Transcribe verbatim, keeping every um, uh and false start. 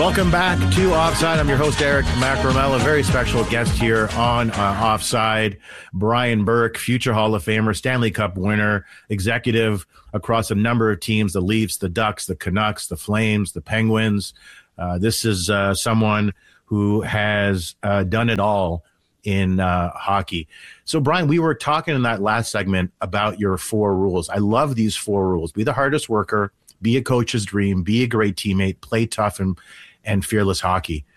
Welcome back to Offside. I'm your host, Eric Macramella. Very special guest here on uh, Offside, Brian Burke, future Hall of Famer, Stanley Cup winner, executive across a number of teams, the Leafs, the Ducks, the Canucks, the Flames, the Penguins. Uh, this is uh, someone who has uh, done it all in uh, hockey. So, Brian, we were talking in that last segment about your four rules. I love these four rules. Be the hardest worker, be a coach's dream, be a great teammate, play tough and, and fearless hockey.